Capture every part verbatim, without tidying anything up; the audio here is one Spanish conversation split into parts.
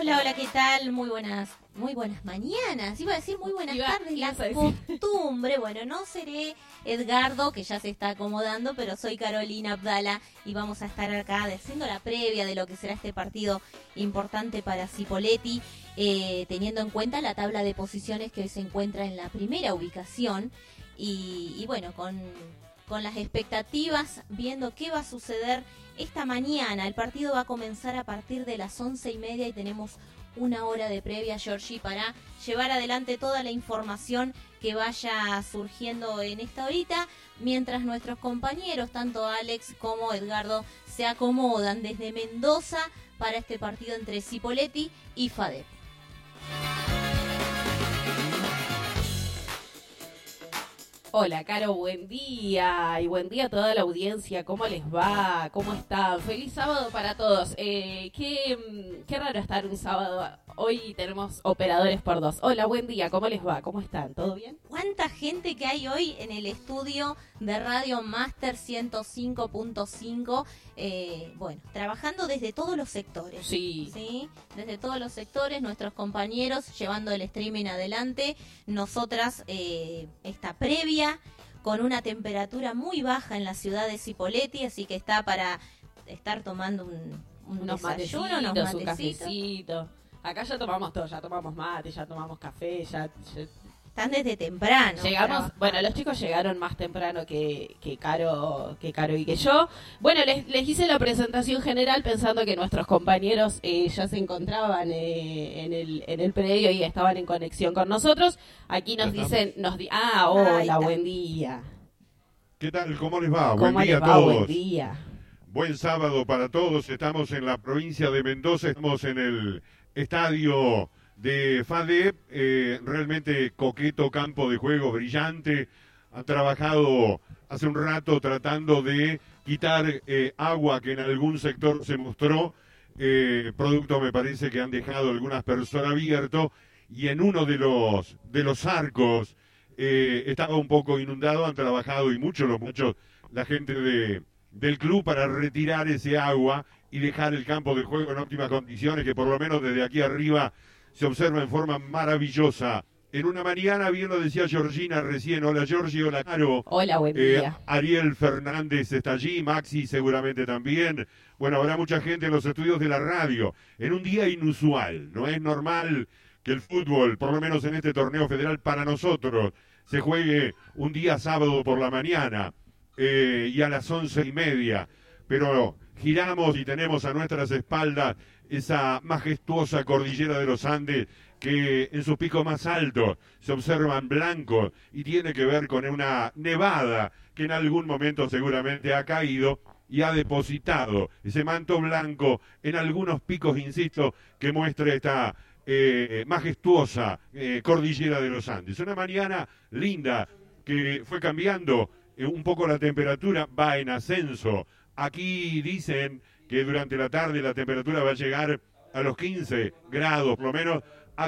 Hola, hola, ¿qué tal? Muy buenas, muy buenas mañanas. Iba a decir muy buenas Iba, tardes, la costumbre. Bueno, no seré Edgardo, que ya se está acomodando, pero soy Carolina Abdala y vamos a estar acá haciendo la previa de lo que será este partido importante para Cipolletti, eh, teniendo en cuenta la tabla de posiciones que hoy se encuentra en la primera ubicación y, y bueno, con, con las expectativas, viendo qué va a suceder esta mañana. El partido va a comenzar a partir de las once y media y tenemos una hora de previa, Georgie, para llevar adelante toda la información que vaya surgiendo en esta horita, mientras nuestros compañeros, tanto Alex como Edgardo, se acomodan desde Mendoza para este partido entre Cipolletti y FADEP. Hola, Caro, buen día y buen día a toda la audiencia. ¿Cómo les va? ¿Cómo están? Feliz sábado para todos. Eh, qué, qué raro estar un sábado. Hoy tenemos operadores por dos. Hola, buen día. ¿Cómo les va? ¿Cómo están? ¿Todo bien? ¿Cuánta gente que hay hoy en el estudio de Radio Master ciento cinco punto cinco? Eh, bueno, trabajando desde todos los sectores. Sí. ¿Sí? Desde todos los sectores, nuestros compañeros llevando el streaming adelante. Nosotras, eh, esta previa con una temperatura muy baja en la ciudad de Cipolletti, así que está para estar tomando un, un unos desayuno, matecitos, unos un matecitos. cafecito. Acá ya tomamos todo, ya tomamos mate, ya tomamos café, ya... ya... Están desde temprano. Llegamos, trabajando. bueno, los chicos llegaron más temprano que, que Caro que Caro y que yo. Bueno, les, les hice la presentación general pensando que nuestros compañeros eh, ya se encontraban eh, en el en el predio y estaban en conexión con nosotros. Aquí nos dicen, nos di ah, hola, buen día. ¿Qué tal? ¿Cómo les va? ¿Cómo Buen día les va? a todos. Buen día. Buen sábado para todos. Estamos en la provincia de Mendoza, estamos en el estadio de FADEP, eh, realmente coqueto campo de juego, brillante. Han trabajado hace un rato tratando de quitar eh, agua que en algún sector se mostró, eh, producto me parece que han dejado algunas personas abierto, y en uno de los, de los arcos eh, estaba un poco inundado. Han trabajado y mucho los muchachos, la gente de, del club, para retirar ese agua y dejar el campo de juego en óptimas condiciones, que por lo menos desde aquí arriba se observa en forma maravillosa. En una mañana, bien lo decía Georgina recién, hola Georgie, hola Caro. Hola, buen Eh, día. Ariel Fernández está allí, Maxi seguramente también. Bueno, habrá mucha gente en los estudios de la radio. En un día inusual, no es normal que el fútbol, por lo menos en este torneo federal para nosotros, se juegue un día sábado por la mañana eh, y a las once y media. Pero giramos y tenemos a nuestras espaldas esa majestuosa cordillera de los Andes, que en sus picos más altos se observan blancos y tiene que ver con una nevada que en algún momento seguramente ha caído y ha depositado ese manto blanco en algunos picos, insisto, que muestra esta eh, majestuosa eh, cordillera de los Andes. Una mañana linda que fue cambiando eh, un poco la temperatura, va en ascenso. Aquí dicen que durante la tarde la temperatura va a llegar a los quince grados, por lo menos.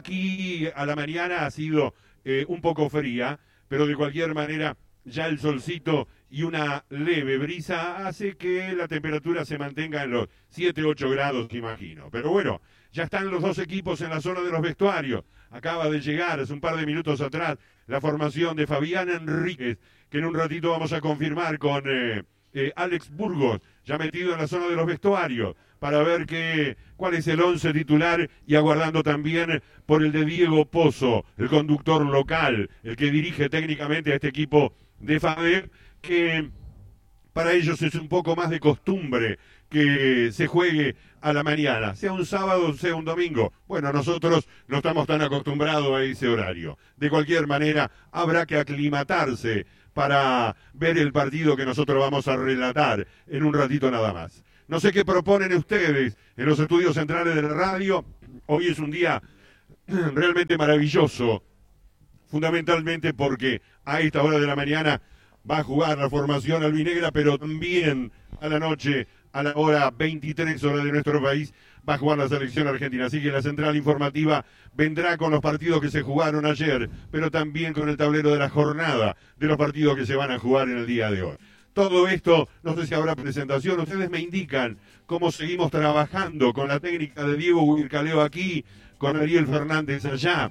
Aquí a la mañana ha sido eh, un poco fría, pero de cualquier manera ya el solcito y una leve brisa hace que la temperatura se mantenga en los siete, ocho grados, imagino. Pero bueno, ya están los dos equipos en la zona de los vestuarios. Acaba de llegar hace un par de minutos atrás la formación de Fabián Enríquez, que en un ratito vamos a confirmar con eh, eh, Alex Burgos, ya metido en la zona de los vestuarios, para ver qué, cuál es el once titular, y aguardando también por el de Diego Pozo, el conductor local, el que dirige técnicamente a este equipo de FADEP, que para ellos es un poco más de costumbre que se juegue a la mañana, sea un sábado, sea un domingo. Bueno, nosotros no estamos tan acostumbrados a ese horario. De cualquier manera, habrá que aclimatarse para ver el partido que nosotros vamos a relatar en un ratito nada más. No sé qué proponen ustedes en los estudios centrales de la radio. Hoy es un día realmente maravilloso, fundamentalmente porque a esta hora de la mañana va a jugar la formación albinegra, pero también a la noche, a la hora veintitrés horas de nuestro país, va a jugar la selección argentina. Así que la central informativa vendrá con los partidos que se jugaron ayer, pero también con el tablero de la jornada de los partidos que se van a jugar en el día de hoy. todo esto, no sé si habrá presentación, ustedes me indican cómo seguimos trabajando con la técnica de Diego Huircaleo aquí, con Ariel Fernández allá,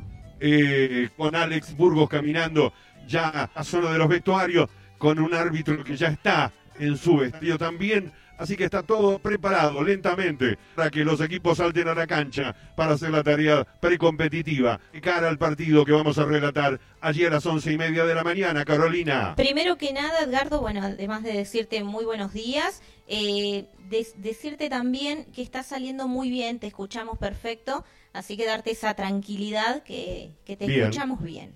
eh, con Alex Burgos caminando ya a zona de los vestuarios, con un árbitro que ya está en su vestuario también. Así que está todo preparado lentamente para que los equipos salten a la cancha para hacer la tarea precompetitiva de cara al partido que vamos a relatar allí a las once y media de la mañana. Carolina. Primero que nada, Edgardo, bueno, además de decirte muy buenos días, eh, de, decirte también que está saliendo muy bien, te escuchamos perfecto, así que darte esa tranquilidad que, que te bien. escuchamos bien.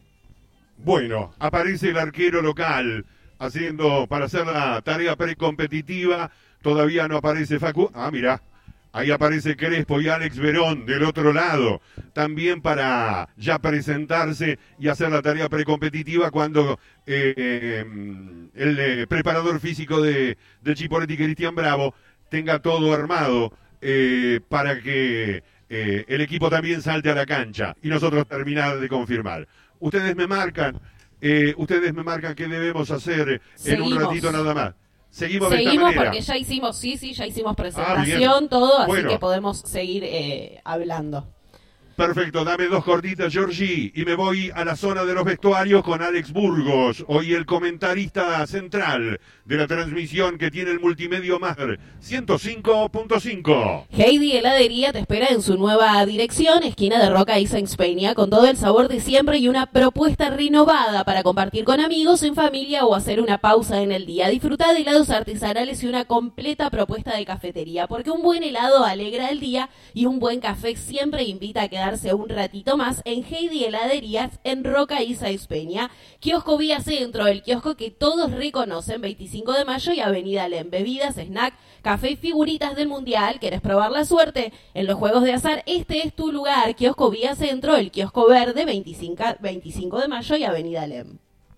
Bueno, aparece el arquero local haciendo para hacer la tarea precompetitiva. Todavía no aparece Facu. Ah, mira, ahí aparece Crespo y Alex Verón del otro lado. También para ya presentarse y hacer la tarea precompetitiva cuando eh, eh, el eh, preparador físico de, de Chipoleti, Cristian Bravo, tenga todo armado eh, para que eh, el equipo también salte a la cancha y nosotros terminar de confirmar. Ustedes me marcan, eh, ustedes me marcan qué debemos hacer Seguimos. en un ratito nada más. Seguimos, Seguimos de esta manera. Porque ya hicimos, sí, sí, ya hicimos presentación, ah, todo, así bueno. que podemos seguir eh, hablando. Perfecto, dame dos cortitas, Georgie, y me voy a la zona de los vestuarios con Alex Burgos, hoy el comentarista central de la transmisión que tiene el Multimedio Mar ciento cinco punto cinco. Heidi Heladería te espera en su nueva dirección, esquina de Roca y Sáenz Peña, con todo el sabor de siempre y una propuesta renovada para compartir con amigos, en familia o hacer una pausa en el día. Disfruta de helados artesanales y una completa propuesta de cafetería, porque un buen helado alegra el día y un buen café siempre invita a quedar un ratito más en Heidi Heladerías en Roca y Sáenz Peña. Kiosco Vía Centro, el kiosco que todos reconocen, veinticinco de mayo y Avenida Alem. Bebidas, snack, café y figuritas del Mundial. ¿Quieres probar la suerte en los juegos de azar? Este es tu lugar. Kiosco Vía Centro, el kiosco verde, veinticinco de mayo y Avenida Alem.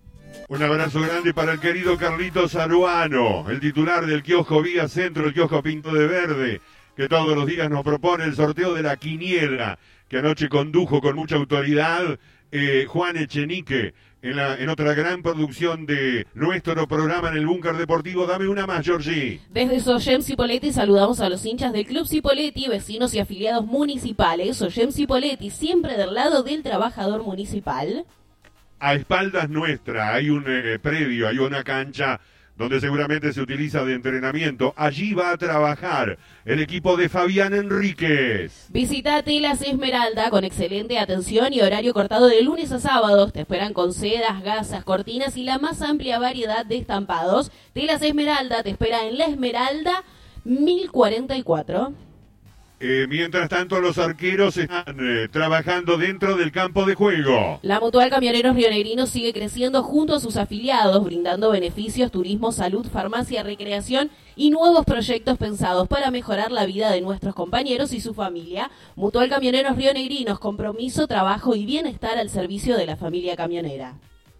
Un abrazo grande para el querido Carlitos Aruano, el titular del kiosco Vía Centro, el kiosco Pinto de Verde, que todos los días nos propone el sorteo de la quiniela, que anoche condujo con mucha autoridad eh, Juan Echenique en, la, en otra gran producción de nuestro programa en el Búnker Deportivo. Dame una más, Georgie. Desde Soyem Cipolletti saludamos a los hinchas del Club Cipolletti, vecinos y afiliados municipales. Soyem Cipolletti, siempre del lado del trabajador municipal. A espaldas nuestra hay un eh, predio, hay una cancha donde seguramente se utiliza de entrenamiento. Allí va a trabajar el equipo de Fabián Enríquez. Visita Telas Esmeralda con excelente atención y horario cortado de lunes a sábados. Te esperan con sedas, gasas, cortinas y la más amplia variedad de estampados. Telas Esmeralda te espera en La Esmeralda mil cuarenta y cuatro. Eh, mientras tanto, los arqueros están eh, trabajando dentro del campo de juego. La Mutual Camioneros Rionegrinos sigue creciendo junto a sus afiliados, brindando beneficios, turismo, salud, farmacia, recreación y nuevos proyectos pensados para mejorar la vida de nuestros compañeros y su familia. Mutual Camioneros Rionegrinos, compromiso, trabajo y bienestar al servicio de la familia camionera.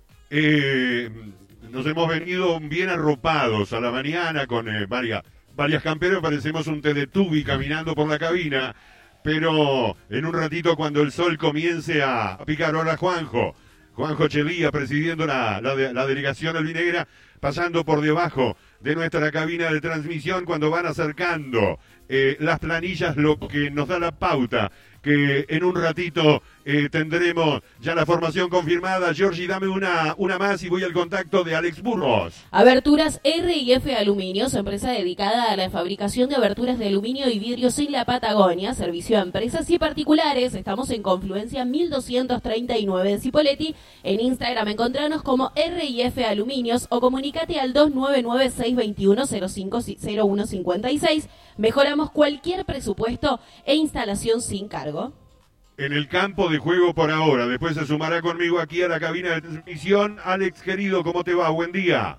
Eh, nos hemos venido bien arropados a la mañana con eh, varias... Varias camperas, parecemos un Teletubby caminando por la cabina, pero en un ratito cuando el sol comience a picar, ahora Juanjo, Juanjo Chelía presidiendo la, la, la delegación albinegra, pasando por debajo de nuestra cabina de transmisión cuando van acercando eh, las planillas, lo que nos da la pauta, que en un ratito eh, tendremos ya la formación confirmada. Georgie, dame una, una más y voy al contacto de Alex Burgos. Aberturas R y F Aluminios, empresa dedicada a la fabricación de aberturas de aluminio y vidrios en la Patagonia, servicio a empresas y particulares. Estamos en Confluencia mil doscientos treinta y nueve de Cipolletti. En Instagram encontranos como R y F Aluminios o comunicate al dos nueve nueve, seis dos uno, cero cinco cero uno cinco seis. Mejoramos cualquier presupuesto e instalación sin cargo. En el campo de juego por ahora, después se sumará conmigo aquí a la cabina de transmisión. Alex, querido, ¿cómo te va? Buen día.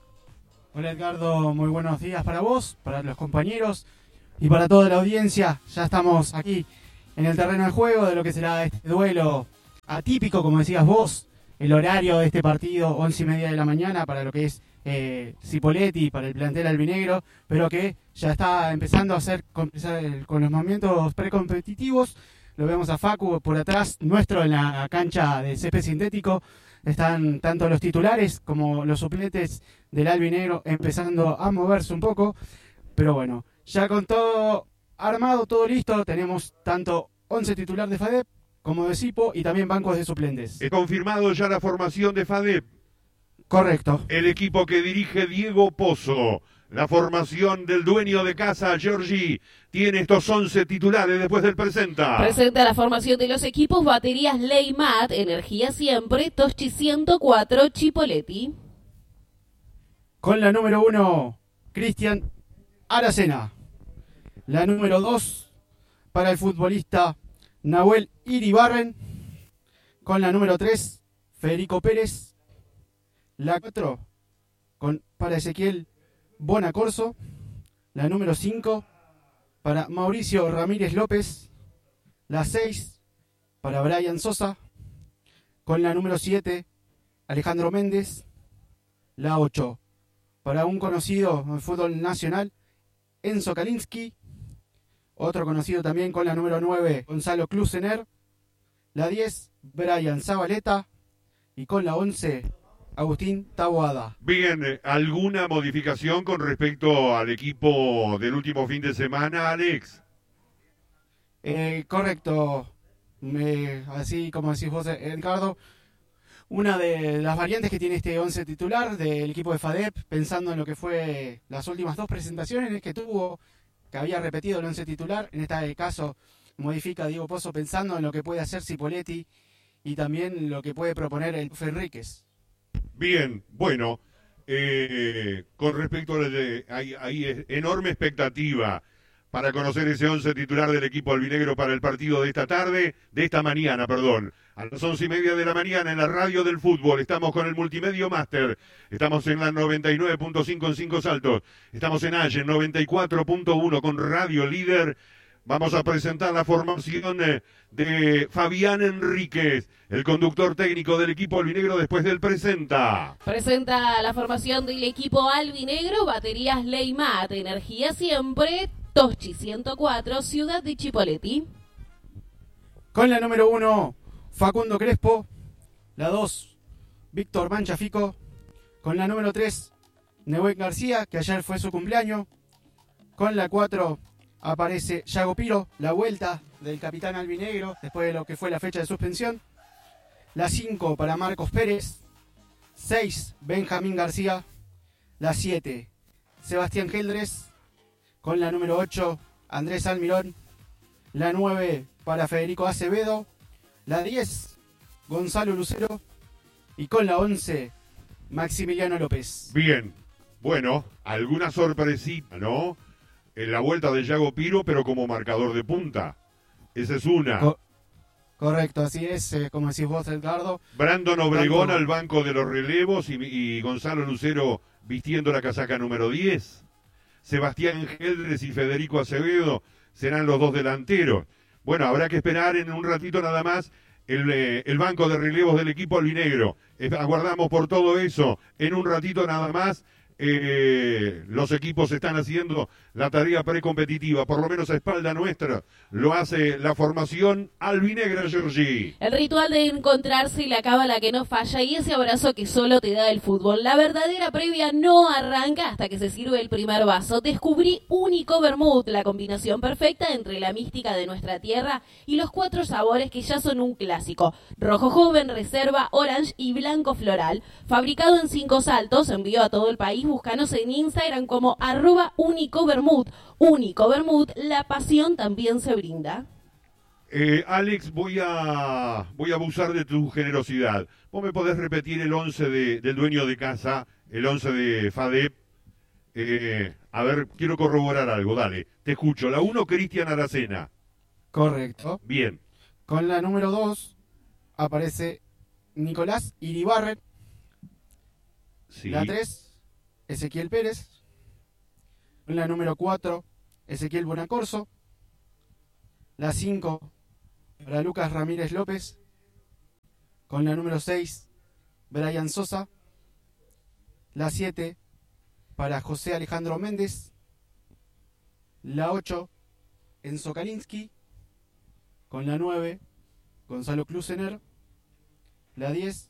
Hola Edgardo, muy buenos días para vos, para los compañeros y para toda la audiencia. Ya estamos aquí en el terreno de juego de lo que será este duelo atípico, como decías vos. El horario de este partido, once y media de la mañana, para lo que es eh, Cipolletti, para el plantel albinegro, pero que ya está empezando a hacer con, con los movimientos precompetitivos Lo vemos a Facu por atrás nuestro en la cancha de césped sintético. Están tanto los titulares como los suplentes del albinegro empezando a moverse un poco. Pero bueno, ya con todo armado, todo listo, tenemos tanto once titular de FADEP como de Cipo y también bancos de suplentes. He confirmado ya la formación de FADEP. Correcto. El equipo que dirige Diego Pozo. La formación del dueño de casa, Giorgi, tiene estos once titulares después del presenta. Presenta la formación de los equipos: baterías Leymat, Energía Siempre, Toschi ciento cuatro, Chipoletti. Con la número uno, Cristian Aracena. La número dos, para el futbolista Nahuel Iribarren. Con la número tres, Federico Pérez. La cuatro, con, para Ezequiel Bonacorso. La número cinco, para Mauricio Ramírez López. La seis, para Brian Sosa. Con la número siete, Alejandro Méndez. La ocho, para un conocido en el fútbol nacional, Enzo Kalinski. Otro conocido también con la número nueve, Gonzalo Klusener. La diez, Brian Zabaleta. Y con la once, Agustín Taboada. Bien, ¿alguna modificación con respecto al equipo del último fin de semana, Alex? Eh, correcto. Me, así como decís vos, Edgardo, una de las variantes que tiene este once titular del equipo de FADEP, pensando en lo que fue las últimas dos presentaciones que tuvo, que había repetido el once titular, en este caso modifica a Diego Pozo pensando en lo que puede hacer Cipoletti y también lo que puede proponer el Enríquez. Bien, bueno, eh, con respecto a la de, hay, hay enorme expectativa para conocer ese once titular del equipo albinegro para el partido de esta tarde, de esta mañana, perdón. A las once y media de la mañana en la radio del fútbol. Estamos con el Multimedio Master. Estamos en la noventa y nueve punto cinco en Cinco Saltos. Estamos en Allen noventa y cuatro punto uno con Radio Líder. Vamos a presentar la formación de Fabián Enríquez, el conductor técnico del equipo albinegro después del presenta. Presenta la formación del equipo albinegro: baterías Leymat, Energía Siempre, Toschi ciento cuatro, Ciudad de Chipoletti. Con la número uno, Facundo Crespo. La dos, Víctor Manchafico. Con la número tres, Nehuen García, que ayer fue su cumpleaños. Con la cuatro, aparece Yago Piro, la vuelta del capitán albinegro después de lo que fue la fecha de suspensión. La cinco para Marcos Pérez. seis, Benjamín García. La siete, Sebastián Geldres. Con la número ocho, Andrés Almirón. La nueve, para Federico Acevedo. La diez, Gonzalo Lucero. Y con la once, Maximiliano López. Bien, bueno, alguna sorpresita, ¿no? En la vuelta de Yago Piro, pero como marcador de punta. Esa es una. Co- correcto, así es, eh, como decís vos, Edgardo. Brandon Obregón Tanto... al banco de los relevos y, y Gonzalo Lucero vistiendo la casaca número diez. Sebastián Geldres y Federico Acevedo serán los dos delanteros. Bueno, habrá que esperar en un ratito nada más el, eh, el banco de relevos del equipo albinegro. Eh, aguardamos por todo eso. En un ratito nada más eh, los equipos están haciendo la tarea precompetitiva, por lo menos a espalda nuestra. Lo hace la formación albinegra, Giorgi. El ritual de encontrarse y la cábala que no falla y ese abrazo que solo te da el fútbol. La verdadera previa no arranca hasta que se sirve el primer vaso. Descubrí Único Vermouth, la combinación perfecta entre la mística de nuestra tierra y los cuatro sabores que ya son un clásico: rojo joven, reserva, orange y blanco floral. Fabricado en Cinco Saltos, envío a todo el país. Búscanos en Instagram como arroba Único Vermouth. Único Vermouth, la pasión también se brinda. Eh, Alex, voy a voy a abusar de tu generosidad. ¿Vos me podés repetir el once de, del dueño de casa, el once de FADEP? Eh, a ver, quiero corroborar algo, dale. Te escucho. La uno, Cristian Aracena. Correcto. Bien. Con la número dos aparece Nicolás Iribarren. Sí. La tres, Ezequiel Pérez. Con la número cuatro, Ezequiel Bonacorso. La cinco, para Lucas Ramírez López. Con la número seis, Brian Sosa. La siete, para José Alejandro Méndez. La ocho, Enzo Kalinski. Con la nueve, Gonzalo Klusener. La diez,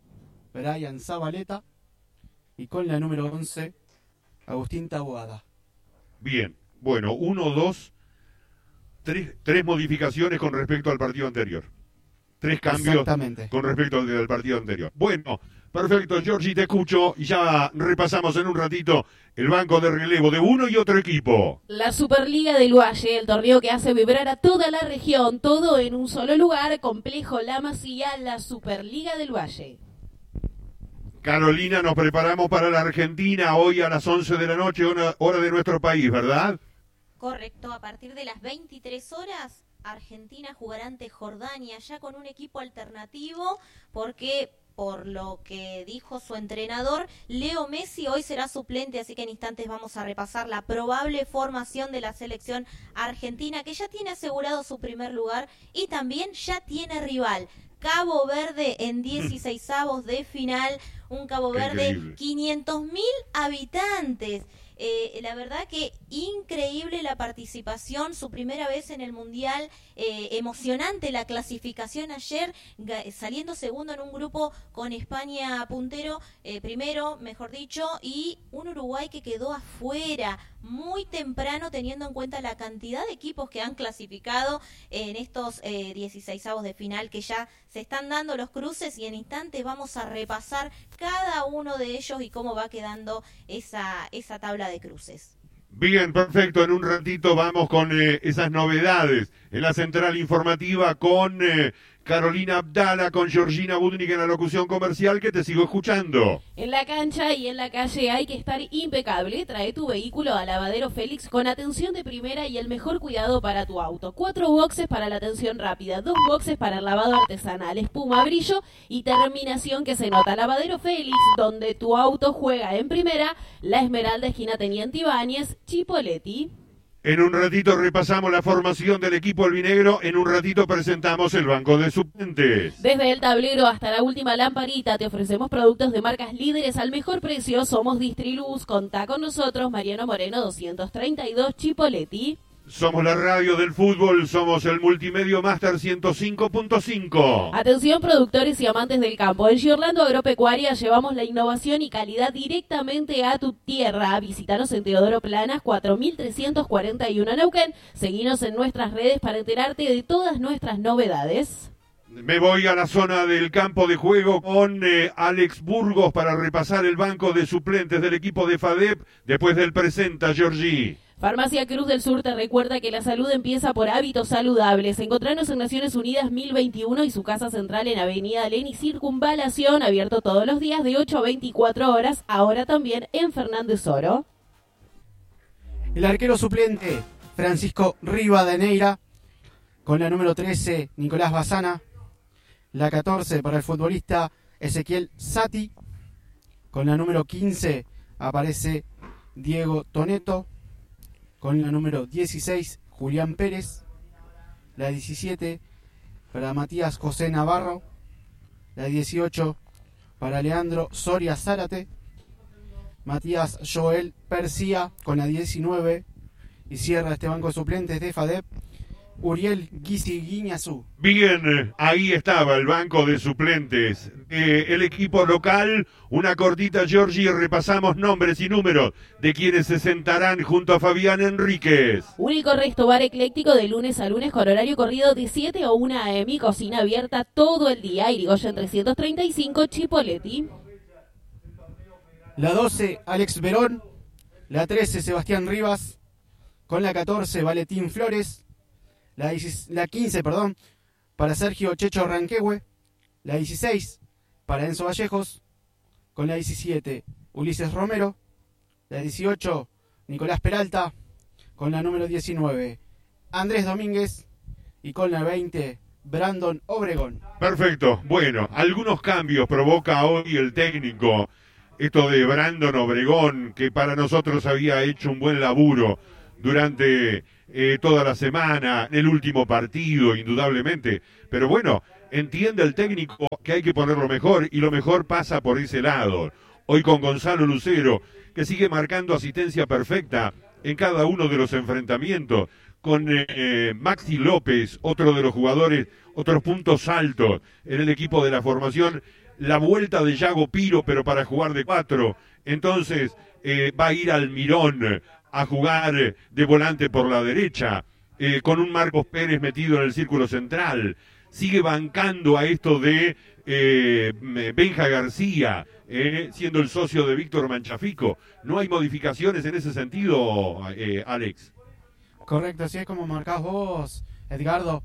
Brian Zabaleta. Y con la número once, Agustín Taboada. Bien, bueno, uno, dos, tres, tres modificaciones con respecto al partido anterior. Tres cambios con respecto al del partido anterior. Bueno, perfecto, Giorgi, te escucho y ya repasamos en un ratito el banco de relevo de uno y otro equipo. La Superliga del Valle, el torneo que hace vibrar a toda la región, todo en un solo lugar, Complejo La Masía, la Superliga del Valle. Carolina, nos preparamos para la Argentina hoy a las once de la noche, hora, hora de nuestro país, ¿verdad? Correcto, a partir de las veintitrés horas, Argentina jugará ante Jordania, ya con un equipo alternativo, porque por lo que dijo su entrenador, Leo Messi hoy será suplente, así que en instantes vamos a repasar la probable formación de la selección argentina, que ya tiene asegurado su primer lugar y también ya tiene rival. Cabo Verde en dieciseisavos de final, un Cabo Qué Verde, increíble. quinientos mil habitantes. Eh, la verdad que increíble la participación, su primera vez en el Mundial, eh, emocionante la clasificación ayer, saliendo segundo en un grupo con España puntero, eh, primero, mejor dicho, y un Uruguay que quedó afuera muy temprano, teniendo en cuenta la cantidad de equipos que han clasificado en estos eh, dieciseisavos de final, que ya se están dando los cruces y en instantes vamos a repasar cada uno de ellos y cómo va quedando esa, esa tabla de cruces. Bien, perfecto. En un ratito vamos con eh, esas novedades en la central informativa con eh, Carolina Abdala, con Georgina Budnik en la locución comercial, que te sigo escuchando. En la cancha y en la calle hay que estar impecable. Trae tu vehículo a Lavadero Félix con atención de primera y el mejor cuidado para tu auto. Cuatro boxes para la atención rápida, dos boxes para el lavado artesanal, espuma, brillo y terminación que se nota. Lavadero Félix, donde tu auto juega en primera. La Esmeralda, esquina Teniente Ibáñez, Chipoleti. En un ratito repasamos la formación del equipo albinegro. En un ratito presentamos el banco de suplentes. Desde el tablero hasta la última lamparita te ofrecemos productos de marcas líderes al mejor precio. Somos Distriluz. Contá con nosotros. Mariano Moreno doscientos treinta y dos, Chipoleti. Somos la radio del fútbol, somos el Multimedio Master ciento cinco punto cinco. Atención productores y amantes del campo. En Giorlando Agropecuaria llevamos la innovación y calidad directamente a tu tierra. Visítanos en Teodoro Planas cuatro mil trescientos cuarenta y uno Neuquén. Seguinos en nuestras redes para enterarte de todas nuestras novedades. Me voy a la zona del campo de juego con eh, Alex Burgos para repasar el banco de suplentes del equipo de FADEP después del presenta, Georgie. Farmacia Cruz del Sur te recuerda que la salud empieza por hábitos saludables. Encontranos en Naciones Unidas mil veintiuno y su casa central en Avenida Leni Circunvalación, abierto todos los días de ocho a veinticuatro horas, ahora también en Fernández Oro. El arquero suplente, Francisco Rivadeneira, con la número trece, Nicolás Bazana. La catorce para el futbolista Ezequiel Sati. Con la número quince aparece Diego Toneto. Con la número dieciséis, Julián Pérez. La diecisiete para Matías José Navarro. La dieciocho para Leandro Soria Zárate. Matías Joel Percía con la diecinueve. Y cierra este banco de suplentes de FADEP, Uriel Guisi Guiñazú. Bien, ahí estaba el banco de suplentes. Eh, el equipo local, una cortita, Georgie, repasamos nombres y números de quienes se sentarán junto a Fabián Enríquez. Único resto bar ecléctico de lunes a lunes con horario corrido de siete a una a eme, cocina abierta todo el día. Irigoyen trescientos treinta y cinco, Chipoleti. La doce, Alex Verón. La trece, Sebastián Rivas. Con la catorce, Valentín Flores. La, la quince, perdón, para Sergio Checho Ranquehue. La dieciséis, para Enzo Vallejos. Con la diecisiete, Ulises Romero. La dieciocho, Nicolás Peralta. Con la número diecinueve, Andrés Domínguez. Y con la veinte, Brandon Obregón. Perfecto. Bueno, algunos cambios provoca hoy el técnico. Esto de Brandon Obregón, que para nosotros había hecho un buen laburo durante eh, toda la semana, en el último partido, indudablemente. Pero bueno, entiende el técnico que hay que ponerlo mejor, y lo mejor pasa por ese lado. Hoy con Gonzalo Lucero, que sigue marcando asistencia perfecta en cada uno de los enfrentamientos, con eh, Maxi López, otro de los jugadores, otros puntos altos en el equipo de la formación, la vuelta de Yago Piro, pero para jugar de cuatro, entonces eh, va a ir Almirón a jugar de volante por la derecha, eh, con un Marcos Pérez metido en el círculo central, sigue bancando a esto de eh, Benja García, eh, siendo el socio de Víctor Manchafico. ¿No hay modificaciones en ese sentido, eh, Alex? Correcto, así es como marcás vos, Edgardo,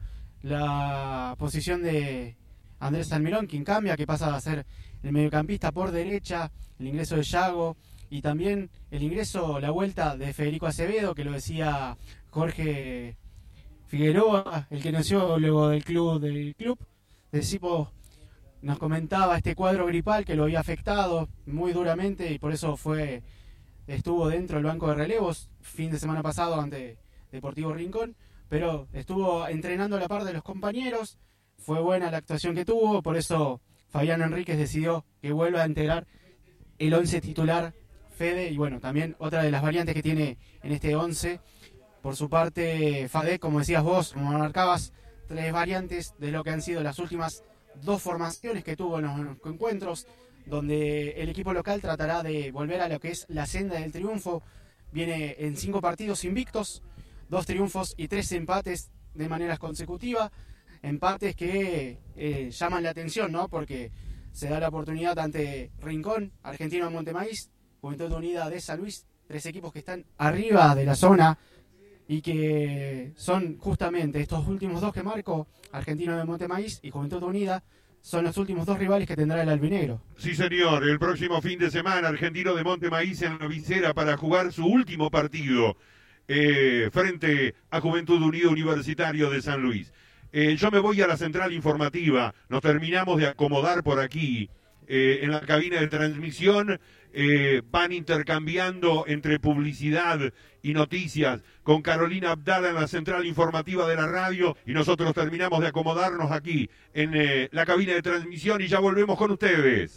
la posición de Andrés Almirón, quien cambia, que pasa a ser el mediocampista por derecha, el ingreso de Yago y también el ingreso, la vuelta de Federico Acevedo, que lo decía Jorge Figueroa, el que nació luego del club del club de Sipo, nos comentaba este cuadro gripal que lo había afectado muy duramente y por eso fue estuvo dentro del banco de relevos fin de semana pasado ante Deportivo Rincón, pero estuvo entrenando a la par de los compañeros, fue buena la actuación que tuvo, por eso Fabián Enríquez decidió que vuelva a integrar el once titular Fede, y bueno, también otra de las variantes que tiene en este once, por su parte Fade, como decías vos, como marcabas, tres variantes de lo que han sido las últimas dos formaciones que tuvo en los, en los encuentros, donde el equipo local tratará de volver a lo que es la senda del triunfo, viene en cinco partidos invictos, dos triunfos y tres empates de manera consecutiva, empates que eh, llaman la atención, ¿no? Porque se da la oportunidad ante Rincón, Argentino de Montemaíz, Juventud Unida de San Luis, tres equipos que están arriba de la zona y que son justamente estos últimos dos que marco, Argentino de Montemaíz y Juventud Unida, son los últimos dos rivales que tendrá el albinegro. Sí, señor, el próximo fin de semana, Argentino de Montemaíz en la visera para jugar su último partido eh, frente a Juventud Unida Universitario de San Luis. Eh, yo me voy a la central informativa, nos terminamos de acomodar por aquí, eh, en la cabina de transmisión, eh, van intercambiando entre publicidad y noticias con Carolina Abdala en la central informativa de la radio y nosotros terminamos de acomodarnos aquí en eh, la cabina de transmisión y ya volvemos con ustedes.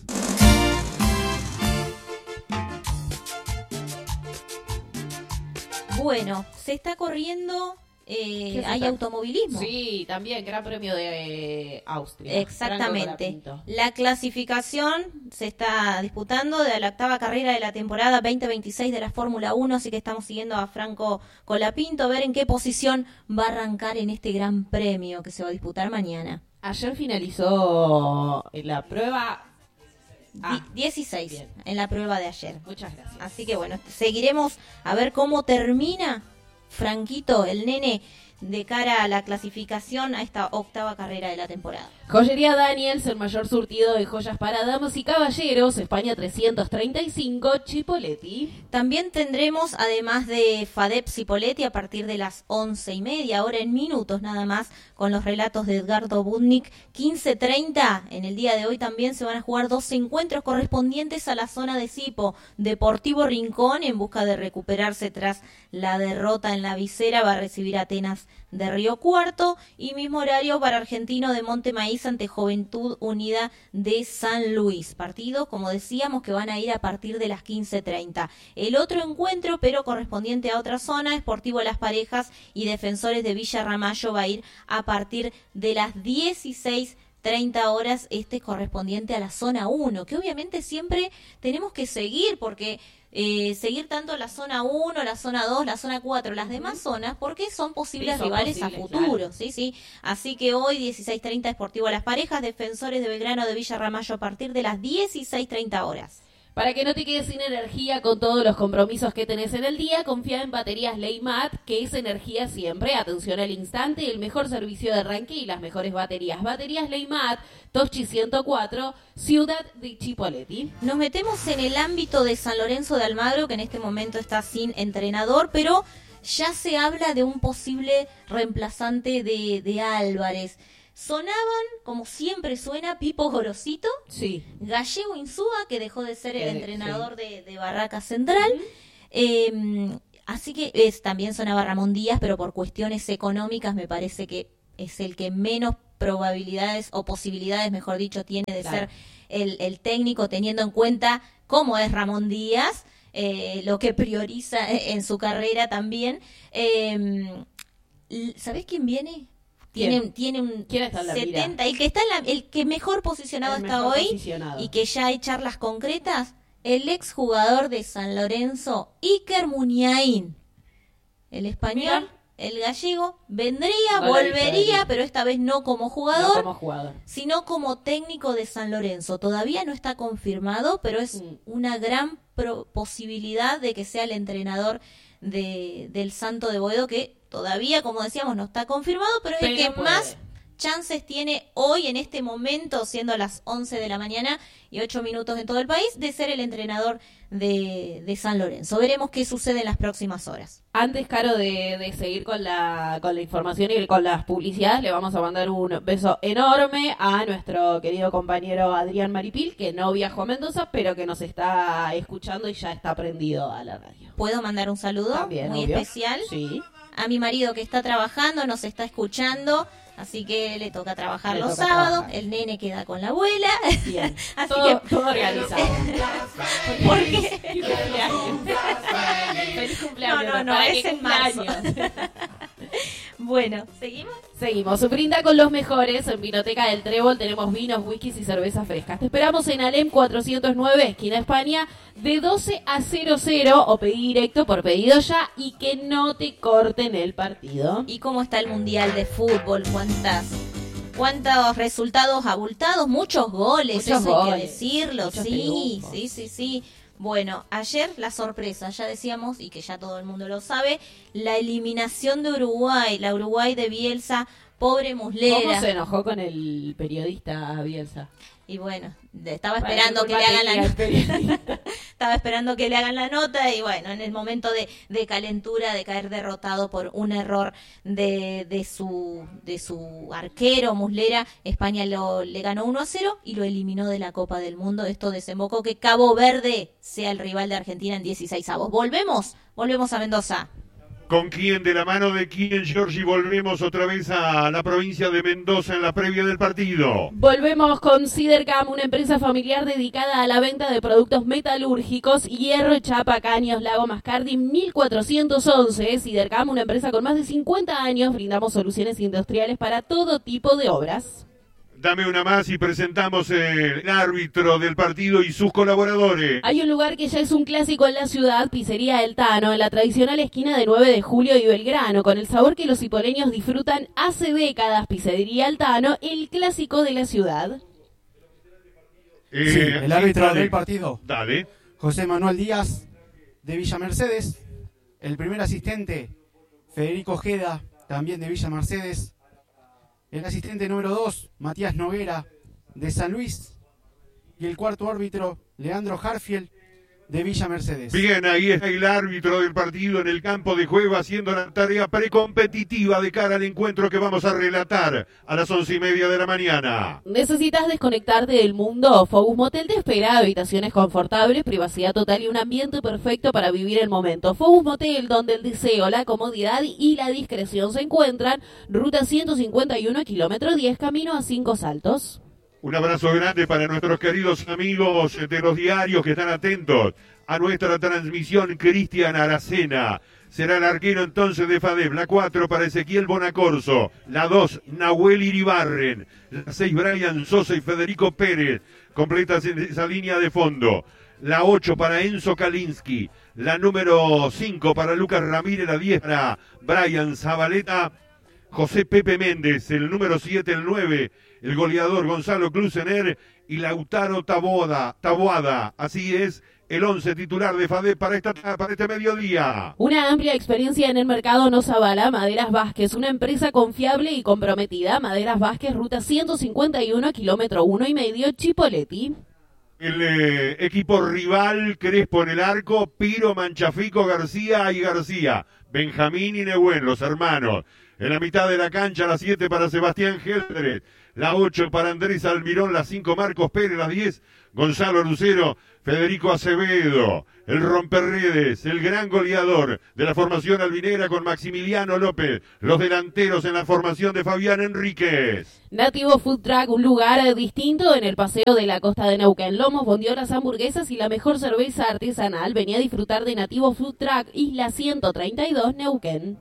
Bueno, se está corriendo, eh, hay está? automovilismo. Sí, también, Gran Premio de eh, Austria. Exactamente. La clasificación se está disputando de la octava carrera de la temporada veinte veintiséis de la Fórmula uno, así que estamos siguiendo a Franco Colapinto a ver en qué posición va a arrancar en este Gran Premio que se va a disputar mañana. Ayer finalizó la prueba Ah, dieciséis bien. En la prueba de ayer. Muchas gracias. Así que bueno, seguiremos a ver cómo termina Franquito, el nene, de cara a la clasificación a esta octava carrera de la temporada. Joyería Daniels, el mayor surtido de joyas para damas y caballeros, España trescientos treinta y cinco, Chipoleti. También tendremos, además de Fadep Chipoleti, a partir de las once y media, ahora en minutos nada más, con los relatos de Edgardo Budnik, quince treinta. En el día de hoy también se van a jugar dos encuentros correspondientes a la zona de Sipo. Deportivo Rincón, en busca de recuperarse tras la derrota en la visera, va a recibir a Atenas de Río Cuarto, y mismo horario para Argentino de Montemaíz ante Juventud Unida de San Luis. Partidos, como decíamos, que van a ir a partir de las quince treinta. El otro encuentro, pero correspondiente a otra zona, Sportivo Las Parejas y Defensores de Villa Ramallo, va a ir a partir de las dieciséis treinta horas, este correspondiente a la zona uno, que obviamente siempre tenemos que seguir, porque eh, seguir tanto la zona uno, la zona dos, la zona cuatro, las demás zonas, porque son posibles sí, son rivales posibles, a futuro, claro. sí, sí. Así que hoy dieciséis treinta Sportivo Las Parejas, Defensores de Belgrano de Villa Ramallo a partir de las dieciséis treinta horas. Para que no te quedes sin energía con todos los compromisos que tenés en el día, confía en Baterías Leymat, que es energía siempre, atención al instante, el mejor servicio de arranque y las mejores baterías. Baterías Leymat, Toschi ciento cuatro, Ciudad de Chipoleti. Nos metemos en el ámbito de San Lorenzo de Almagro, que en este momento está sin entrenador, pero ya se habla de un posible reemplazante de, de Álvarez. Sonaban, como siempre suena, Pipo Gorosito, sí. Gallego Insúa, que dejó de ser el que, entrenador sí. de, de Barraca Central, uh-huh. eh, así que es, también sonaba Ramón Díaz, pero por cuestiones económicas me parece que es el que menos probabilidades o posibilidades, mejor dicho, tiene de claro. ser el, el técnico, teniendo en cuenta cómo es Ramón Díaz, eh, lo que prioriza en su carrera también. Eh, ¿Sabés quién viene? ¿Quién? Tiene, tiene un ¿Quién está en la setenta, mira? el que está en la, el que mejor posicionado El está mejor hoy posicionado. y que ya hay charlas concretas, el exjugador de San Lorenzo, Iker Muniain. El español, Mira. el gallego, vendría, No la he visto volvería, venir. pero esta vez no como No jugador, como jugador. sino como técnico de San Lorenzo. Todavía no está confirmado, pero es Mm. una gran pro- posibilidad de que sea el entrenador de, del Santo de Boedo, que todavía, como decíamos, no está confirmado, pero es el Pero que puede. más chances tiene hoy, en este momento, siendo las once de la mañana y ocho minutos en todo el país, de ser el entrenador de, de San Lorenzo. Veremos qué sucede en las próximas horas. Antes, Caro, de, de seguir con la, con la información y con las publicidades, le vamos a mandar un beso enorme a nuestro querido compañero Adrián Maripil, que no viajó a Mendoza, pero que nos está escuchando y ya está prendido a la radio. ¿Puedo mandar un saludo También, muy obvio. especial? Sí. A mi marido que está trabajando, nos está escuchando, así que le toca trabajar Le los toca sábados, trabajar. el nene queda con la abuela, Bien. así todo, que... todo organizado. ¿Por qué? Feliz cumpleaños. Feliz cumpleaños. No, no, no, ¿Para es qué en marzo. cumpleaños? Bueno, ¿seguimos? Seguimos. Brinda con los mejores. En Vinoteca del Trébol tenemos vinos, whiskies y cervezas frescas. Te esperamos en Alem cuatrocientos nueve, esquina España, de doce a cero cero, o pedí directo por pedido ya, y que no te corten el partido. ¿Y cómo está el Mundial de Fútbol? ¿Cuántas, cuántos resultados abultados? Muchos goles, Muchos eso hay que goles, decirlo, muchos sí, triunfos. sí, sí, sí. Bueno, ayer la sorpresa, ya decíamos, y que ya todo el mundo lo sabe, la eliminación de Uruguay, la Uruguay de Bielsa, pobre Muslera. ¿Cómo se enojó con el periodista Bielsa? Y bueno, de- estaba Para esperando qué que le culpa hagan la tenía el nota. periodista. Estaba esperando que le hagan la nota y bueno, en el momento de, de calentura, de caer derrotado por un error de, de su de su arquero Muslera, España lo, le ganó uno a cero y lo eliminó de la Copa del Mundo. Esto desembocó que Cabo Verde sea el rival de Argentina en dieciséis avos. ¿Volvemos? Volvemos a Mendoza. ¿Con quién? ¿De la mano de quién, Georgie? Volvemos otra vez a la provincia de Mendoza en la previa del partido. Volvemos con Sidercam, una empresa familiar dedicada a la venta de productos metalúrgicos, hierro, chapa, caños, lago Mascardi, mil cuatrocientos once. Sidercam, una empresa con más de cincuenta años, brindamos soluciones industriales para todo tipo de obras. Dame una más y presentamos el árbitro del partido y sus colaboradores. Hay un lugar que ya es un clásico en la ciudad, Pizzería El Tano, en la tradicional esquina de nueve de julio y Belgrano, con el sabor que los hipoleños disfrutan hace décadas. Pizzería El Tano, el clásico de la ciudad. Eh, Sí, el árbitro dale. del partido, Dale. José Manuel Díaz, de Villa Mercedes. El primer asistente, Federico Ojeda, también de Villa Mercedes. El asistente número dos, Matías Noguera, de San Luis. Y el cuarto árbitro, Leandro Harfield, de Villa Mercedes. Bien, ahí está el árbitro del partido en el campo de juego haciendo la tarea precompetitiva de cara al encuentro que vamos a relatar a las once y media de la mañana. ¿Necesitas desconectarte del mundo? Focus Motel te espera, habitaciones confortables, privacidad total y un ambiente perfecto para vivir el momento. Focus Motel, donde el deseo, la comodidad y la discreción se encuentran. Ruta ciento cincuenta y uno, kilómetro diez, camino a Cinco Saltos. Un abrazo grande para nuestros queridos amigos de los diarios que están atentos a nuestra transmisión. Cristian Aracena será el arquero entonces de FADEP. La cuatro para Ezequiel Bonacorso. La dos, Nahuel Iribarren. La seis, Brian Sosa y Federico Pérez. Completas en esa línea de fondo. La ocho para Enzo Kalinski. La número cinco para Lucas Ramírez. La diez para Brian Zabaleta. José Pepe Méndez, el número siete, el nueve, el goleador Gonzalo Klusener y Lautaro Taboada, Taboada. Así es, el once titular de FADEP para, esta, para este mediodía. Una amplia experiencia en el mercado nos avala Maderas Vázquez, una empresa confiable y comprometida. Maderas Vázquez, ruta ciento cincuenta y uno, kilómetro uno y medio, Chipoleti. El eh, equipo rival, Crespo en el arco, Piro, Manchafico, García y García. Benjamín y Nehuen, los hermanos. En la mitad de la cancha, la siete para Sebastián Geldres, la ocho para Andrés Almirón, la cinco Marcos Pérez, la diez Gonzalo Lucero, Federico Acevedo, el romperredes, el gran goleador de la formación albinera con Maximiliano López, los delanteros en la formación de Fabián Enríquez. Nativo Food Truck, un lugar distinto en el paseo de la costa de Neuquén. Lomos, bondiolas, hamburguesas y la mejor cerveza artesanal. Venía a disfrutar de Nativo Food Truck, Isla ciento treinta y dos, Neuquén.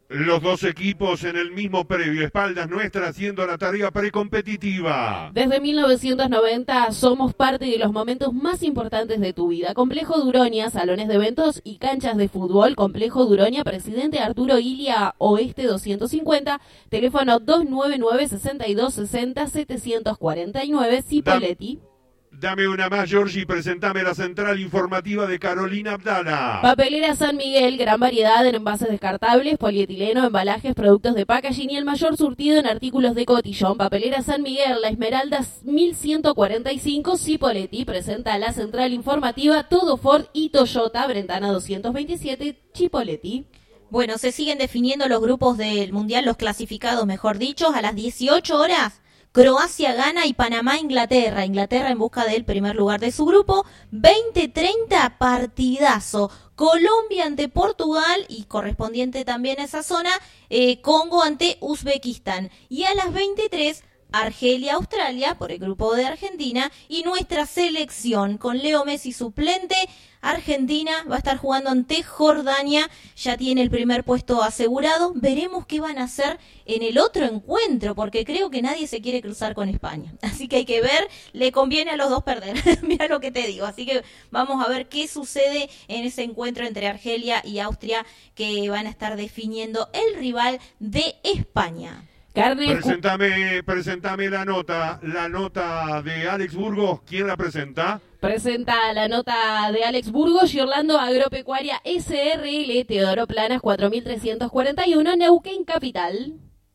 Los dos equipos en el mismo previo, espaldas nuestras haciendo la tarea precompetitiva. Desde mil novecientos noventa somos parte de los momentos más importantes de tu vida. Complejo Duroña, salones de eventos y canchas de fútbol. Complejo Duroña, Presidente Arturo Ilia, Oeste doscientos cincuenta, teléfono dos nueve nueve, seis dos seis cero, siete cuatro nueve, Cipolletti. Dame una más, Georgie, presentame la central informativa de Carolina Abdala. Papelera San Miguel, gran variedad en envases descartables, polietileno, embalajes, productos de packaging y el mayor surtido en artículos de cotillón. Papelera San Miguel, La Esmeralda mil ciento cuarenta y cinco, Cipolletti, presenta la central informativa Todo Ford y Toyota, Brentana doscientos veintisiete, Cipolletti. Bueno, se siguen definiendo los grupos del Mundial, los clasificados, mejor dicho, a las dieciocho horas. Croacia gana y Panamá Inglaterra. Inglaterra en busca del primer lugar de su grupo. veinte treinta, partidazo. Colombia ante Portugal y correspondiente también a esa zona, eh, Congo ante Uzbekistán. Y a las veintitrés, Argelia, Australia, por el grupo de Argentina, y nuestra selección con Leo Messi suplente. Argentina va a estar jugando ante Jordania, ya tiene el primer puesto asegurado. Veremos qué van a hacer en el otro encuentro, porque creo que nadie se quiere cruzar con España. Así que hay que ver, le conviene a los dos perder, mira lo que te digo. Así que vamos a ver qué sucede en ese encuentro entre Argelia y Austria, que van a estar definiendo el rival de España. Carne Presentame, presentame la nota, la nota de Alex Burgos. ¿Quién la presenta? Presenta la nota de Alex Burgos y Orlando Agropecuaria S R L, Teodoro Planas cuatro mil trescientos cuarenta y uno, Neuquén Capital.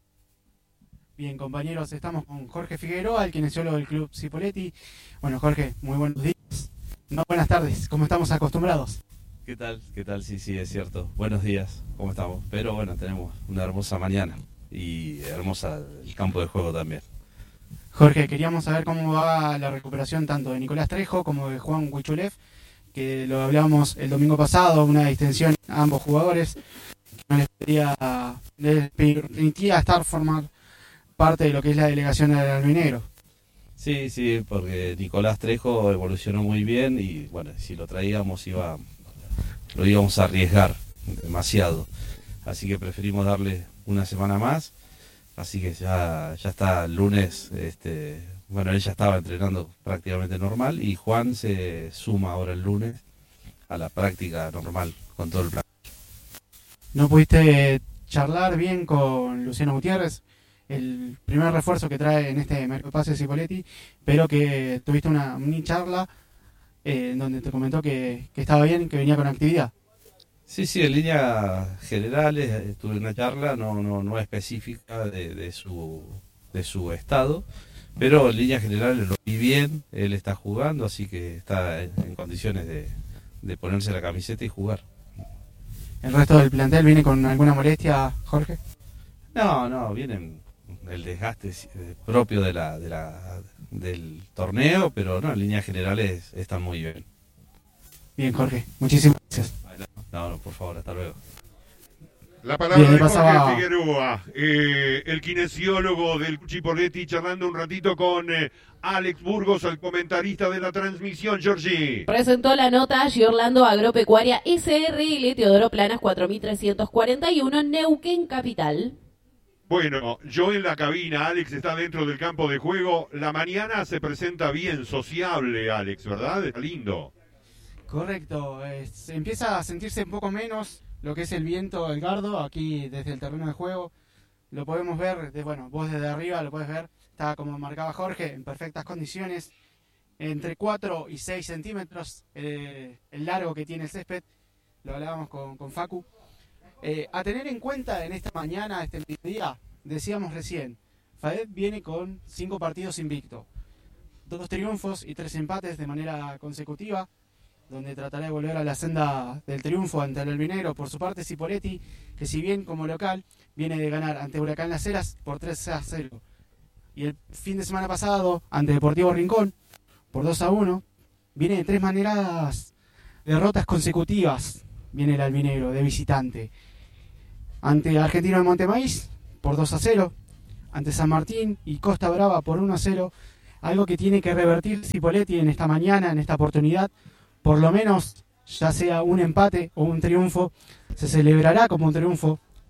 Bien, compañeros, estamos con Jorge Figueroa, el kinesiólogo del Club Cipolletti. Bueno, Jorge, muy buenos días. No, buenas tardes, como estamos acostumbrados. ¿Qué tal? ¿Qué tal? Sí, sí, es cierto. Buenos días, ¿cómo estamos? Pero bueno, tenemos una hermosa mañana y hermosa el campo de juego también. Jorge, queríamos saber cómo va la recuperación tanto de Nicolás Trejo como de Juan Huichulev, que lo hablábamos el domingo pasado, una distensión a ambos jugadores, que no les pedía, les permitía estar formar parte de lo que es la delegación del albinegro. Sí, sí, porque Nicolás Trejo evolucionó muy bien y bueno, si lo traíamos iba, lo íbamos a arriesgar demasiado, así que preferimos darle una semana más. Así que ya, ya está el lunes, este, bueno, él ya estaba entrenando prácticamente normal y Juan se suma ahora el lunes a la práctica normal con todo el plan. ¿No pudiste charlar bien con Luciano Gutiérrez, el primer refuerzo que trae en este Mercopase de Cipolletti, pero que tuviste una mini charla eh, en donde te comentó que, que estaba bien, que venía con actividad? Sí, sí, en líneas generales tuve una charla no, no, no específica de, de, su, de su estado, pero en líneas generales lo vi bien, él está jugando, así que está en, en condiciones de, de ponerse la camiseta y jugar. ¿El resto del plantel viene con alguna molestia, Jorge? No, no, vienen el desgaste propio de la, de la, del torneo, pero no, en líneas generales están muy bien. Bien, Jorge, muchísimas gracias. No, no, por favor, hasta luego. La palabra Bien, de pasaba... Jorge Figueroa, eh, el kinesiólogo del Cipolletti, charlando un ratito con eh, Alex Burgos, el comentarista de la transmisión. Georgie. Presentó la nota Orlando Agropecuaria S R L, Teodoro Planas cuatro mil trescientos cuarenta y uno, Neuquén Capital. Bueno, yo en la cabina, Alex está dentro del campo de juego. La mañana se presenta bien, sociable, Alex, ¿verdad? Está lindo. Correcto, eh, se empieza a sentirse un poco menos lo que es el viento, Edgardo, aquí desde el terreno de juego. Lo podemos ver, de, bueno, vos desde arriba lo podés ver, está como marcaba Jorge, en perfectas condiciones, entre cuatro y seis centímetros eh, el largo que tiene el césped, lo hablábamos con, con Facu. Eh, a tener en cuenta en esta mañana, este mediodía, decíamos recién, Faed viene con cinco partidos invicto, dos triunfos y tres empates de manera consecutiva, donde tratará de volver a la senda del triunfo ante el albinegro. Por su parte, Cipolletti, que si bien como local viene de ganar ante Huracán Las Heras por tres a cero, y el fin de semana pasado ante Deportivo Rincón por dos a uno, viene de tres maneras derrotas consecutivas, viene el albinegro de visitante, ante Argentino de Montemaíz por dos a cero, ante San Martín y Costa Brava por uno a cero, algo que tiene que revertir Cipolletti en esta mañana, en esta oportunidad. Por lo menos, ya sea un empate o un triunfo, se celebrará como un triunfo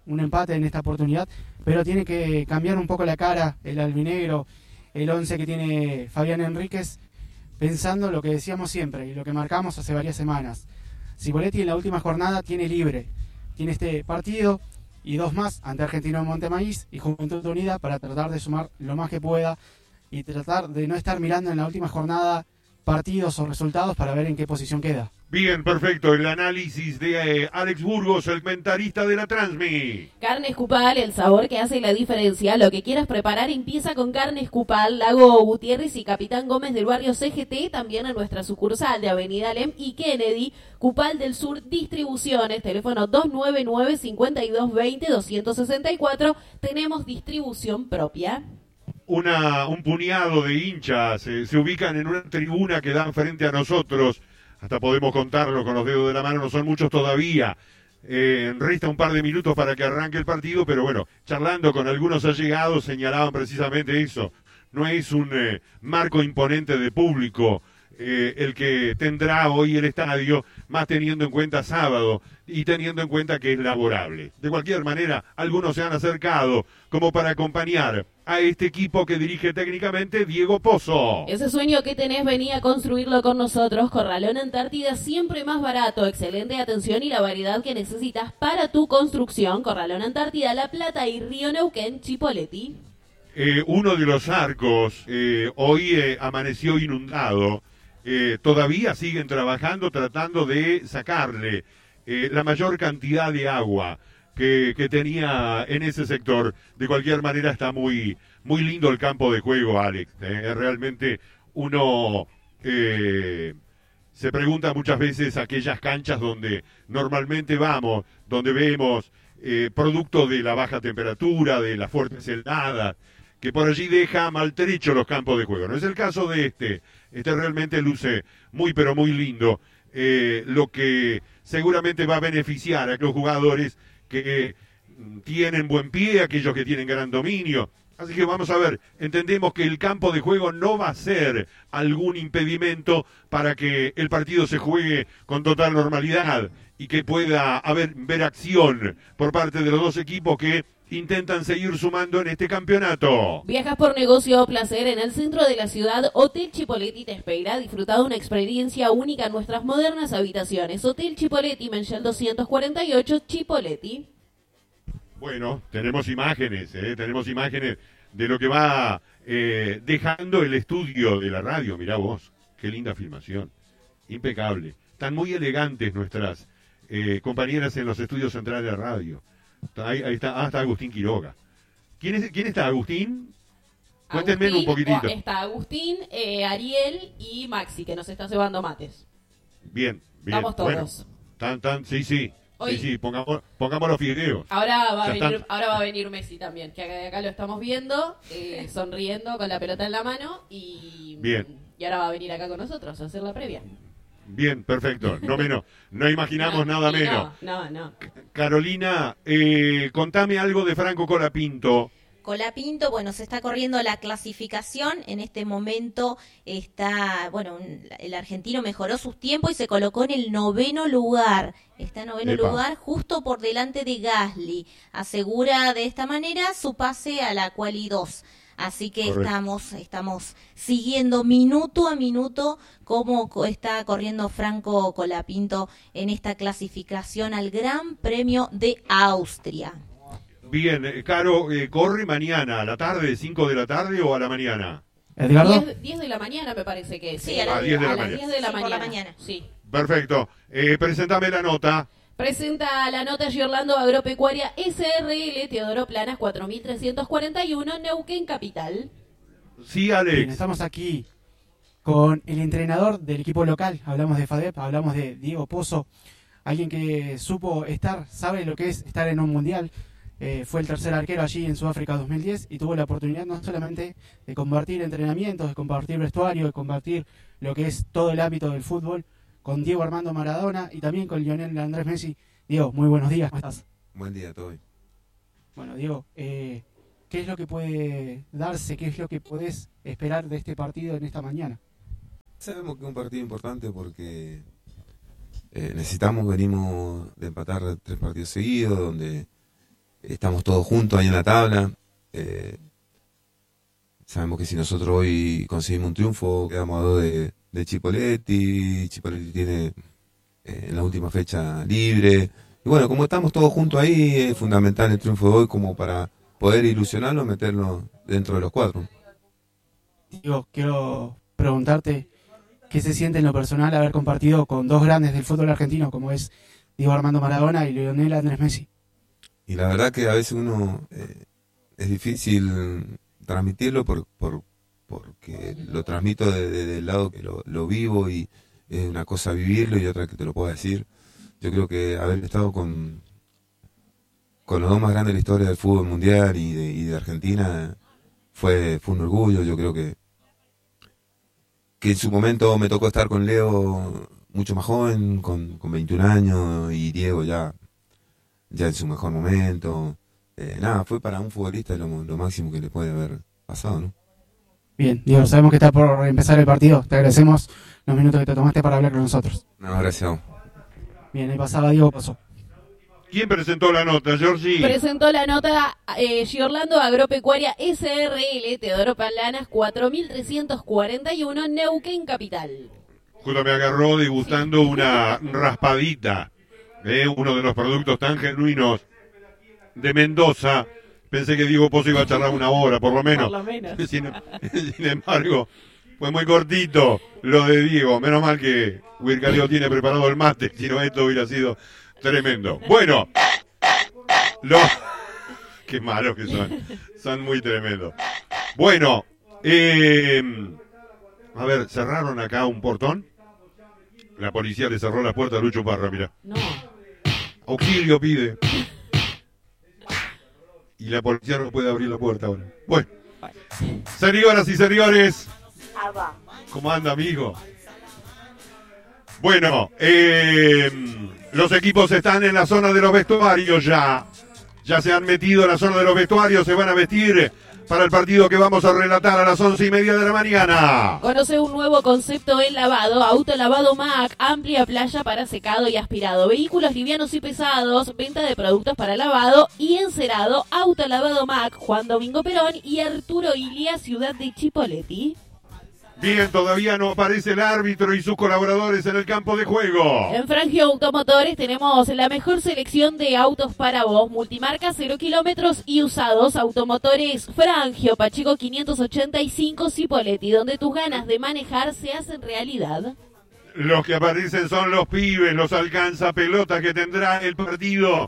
un empate en esta oportunidad, pero tiene que cambiar un poco la cara el albinegro, el once que tiene Fabián Enríquez, pensando lo que decíamos siempre y lo que marcamos hace varias semanas. Cipolletti en la última jornada tiene libre, tiene este partido y dos más ante Argentino de Montemaíz y Juventud Unida para tratar de sumar lo más que pueda y tratar de no estar mirando en la última jornada partidos o resultados para ver en qué posición queda. Bien, perfecto. El análisis de eh, Alex Burgos, el comentarista de la Transmi. Carnes Cupal, el sabor que hace la diferencia. Lo que quieras preparar empieza con Carnes Cupal, Lago Gutiérrez y Capitán Gómez del barrio C G T, también en nuestra sucursal de Avenida Alem y Kennedy. Cupal del Sur Distribuciones, teléfono dos nueve nueve, cinco dos dos cero, dos seis cuatro. Tenemos distribución propia. Una, un puñado de hinchas eh, se ubican en una tribuna que dan frente a nosotros. Hasta podemos contarlo con los dedos de la mano, no son muchos todavía. Eh, resta un par de minutos para que arranque el partido, pero bueno, charlando con algunos allegados señalaban precisamente eso. No es un eh, marco imponente de público eh, el que tendrá hoy el estadio, más teniendo en cuenta sábado y teniendo en cuenta que es laborable. De cualquier manera, algunos se han acercado como para acompañar a este equipo que dirige técnicamente Diego Pozo. Ese sueño que tenés, venía a construirlo con nosotros. Corralón Antártida, siempre más barato, excelente atención y la variedad que necesitas para tu construcción. Corralón Antártida, La Plata y Río Neuquén, Chipolletti. Eh, uno de los arcos eh, hoy eh, amaneció inundado. Eh, todavía siguen trabajando tratando de sacarle eh, la mayor cantidad de agua que, que tenía en ese sector. De cualquier manera está muy, muy lindo el campo de juego, Alex. Eh, realmente uno eh, se pregunta muchas veces aquellas canchas donde normalmente vamos, donde vemos eh, producto de la baja temperatura, de las fuertes heladas, que por allí deja maltrecho los campos de juego. No es el caso de este. Este realmente luce muy pero muy lindo, eh, lo que seguramente va a beneficiar a los jugadores que mm, tienen buen pie, aquellos que tienen gran dominio. Así que vamos a ver, entendemos que el campo de juego no va a ser algún impedimento para que el partido se juegue con total normalidad y que pueda haber ver acción por parte de los dos equipos que intentan seguir sumando en este campeonato. Viajas por negocio o placer en el centro de la ciudad. Hotel Chipolletti te espera. Disfruta de una experiencia única en nuestras modernas habitaciones. Hotel Chipolletti, Menchel doscientos cuarenta y ocho, Chipolletti. Bueno, tenemos imágenes, ¿eh? tenemos imágenes de lo que va eh, dejando el estudio de la radio. Mirá vos, qué linda filmación, impecable. Están muy elegantes nuestras eh, compañeras en los estudios centrales de la radio. Ahí, ahí está, ah, está Agustín Quiroga. ¿Quién, es, ¿Quién está, Agustín? Cuéntenme Agustín, un poquitito. Está Agustín, eh, Ariel y Maxi, que nos está cebando mates. Bien, bien. Estamos todos. Bueno, tan, tan, sí, sí. Hoy, sí, sí, pongamos, pongamos los fideos. Ahora va, a venir, están... ahora va a venir Messi también, que acá, acá lo estamos viendo, eh, sonriendo con la pelota en la mano y, bien. y ahora va a venir acá con nosotros a hacer la previa. Bien, perfecto. No menos, no imaginamos no, nada menos. No, no, no. Carolina, eh, contame algo de Franco Colapinto. Colapinto, bueno, se está corriendo la clasificación. En este momento está, bueno, un, el argentino mejoró sus tiempos y se colocó en el noveno lugar. Está en noveno Epa. lugar, justo por delante de Gasly. Asegura de esta manera su pase a la Quali dos. Así que Correcto. estamos estamos siguiendo minuto a minuto cómo co- está corriendo Franco Colapinto en esta clasificación al Gran Premio de Austria. Bien, eh, Caro, eh, ¿corre mañana a la tarde, cinco de la tarde o a la mañana? Edgardo. diez de la mañana me parece que es. Sí, eh, a las Ah, diez de la a las mañana. diez de la Sí, por la mañana. mañana. Sí. Perfecto. Eh, presentame la nota. Presenta la nota Giorlando Agropecuaria S R L, Teodoro Planas cuatro mil trescientos cuarenta y uno, Neuquén Capital. Sí, Alex. Bien, estamos aquí con el entrenador del equipo local. Hablamos de FADEP, hablamos de Diego Pozo, alguien que supo estar, sabe lo que es estar en un mundial. Eh, fue el tercer arquero allí en Sudáfrica dos mil diez y tuvo la oportunidad no solamente de compartir entrenamientos, de compartir vestuario, de compartir lo que es todo el ámbito del fútbol con Diego Armando Maradona y también con Lionel Andrés Messi. Diego, muy buenos días, ¿cómo estás? Buen día, todo bien. Bueno, Diego, eh, ¿qué es lo que puede darse, qué es lo que podés esperar de este partido en esta mañana? Sabemos que es un partido importante porque eh, necesitamos, venimos de empatar tres partidos seguidos, donde estamos todos juntos ahí en la tabla. Eh, sabemos que si nosotros hoy conseguimos un triunfo, quedamos a dos de, de Chipoleti. Chipoleti tiene eh, en la última fecha libre. Y bueno, como estamos todos juntos ahí, es fundamental el triunfo de hoy como para poder ilusionarnos, meternos dentro de los cuatro. Digo, quiero preguntarte qué se siente en lo personal haber compartido con dos grandes del fútbol argentino, como es Diego Armando Maradona y Lionel Andrés Messi. Y la verdad que a veces uno eh, es difícil transmitirlo por, por, porque lo transmito desde de, de el lado que lo, lo vivo, y es una cosa vivirlo y otra que te lo puedo decir. Yo creo que haber estado con, con los dos más grandes de la historia del fútbol mundial y de, y de Argentina fue, fue un orgullo. Yo creo que, que en su momento me tocó estar con Leo mucho más joven, con, con veintiún años, y Diego ya, ya en su mejor momento. Eh, nada, fue para un futbolista lo, lo máximo que le puede haber pasado, ¿no? Bien, Diego, sabemos que está por empezar el partido. Te agradecemos los minutos que te tomaste para hablar con nosotros. No, gracias. Bien, ahí pasaba Diego, pasó. ¿Quién presentó la nota, Georgie? Presentó la nota eh, Giorlando Agropecuaria S R L, Teodoro Palanas, cuatro mil trescientos cuarenta y uno, Neuquén Capital. Justo me agarró degustando una raspadita, eh, uno de los productos tan genuinos de Mendoza. Pensé que Diego Pozo iba a charlar una hora, por lo menos. Por lo menos. Sin, sin embargo, fue muy cortito lo de Diego. Menos mal que Wircaleo tiene preparado el mate, si no esto hubiera sido tremendo. Bueno, los... qué malos que son. Son muy tremendos. Bueno, eh... a ver, ¿cerraron acá un portón? La policía le cerró la puerta a Lucho Parra, mira. No. Auxilio pide. Y la policía no puede abrir la puerta ahora. Bueno, señoras y señores, ¿cómo anda, amigo? Bueno, eh, los equipos están en la zona de los vestuarios ya. Ya se han metido en la zona de los vestuarios, se van a vestir para el partido que vamos a relatar a las once y media de la mañana. Conoce un nuevo concepto en lavado, Autolavado M A C, amplia playa para secado y aspirado, vehículos livianos y pesados, venta de productos para lavado y encerado, Autolavado M A C, Juan Domingo Perón y Arturo Ilia, ciudad de Chipoleti. Bien, todavía no aparece el árbitro y sus colaboradores en el campo de juego. En Frangio Automotores tenemos la mejor selección de autos para vos, multimarca, cero kilómetros y usados. Automotores Frangio, Pacheco quinientos ochenta y cinco, Cipolletti, donde tus ganas de manejar se hacen realidad. Los que aparecen son los pibes, los alcanza pelota que tendrá el partido,